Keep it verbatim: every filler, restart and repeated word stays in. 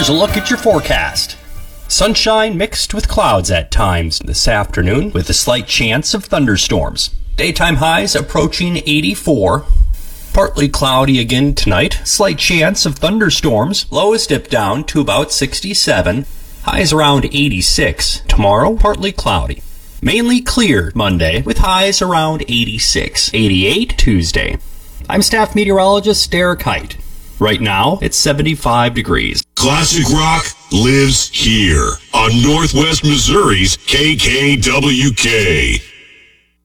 Here's a look at your forecast. Sunshine mixed with clouds at times this afternoon with a slight chance of thunderstorms. Daytime highs approaching eighty-four. Partly cloudy again tonight. Slight chance of thunderstorms. Lows dip down to about sixty-seven. Highs around eighty-six. Tomorrow, partly cloudy. Mainly clear Monday with highs around eighty-six. eighty-eight Tuesday. I'm staff meteorologist Derek Height. Right now, it's seventy-five degrees. Classic rock lives here on Northwest Missouri's K K W K.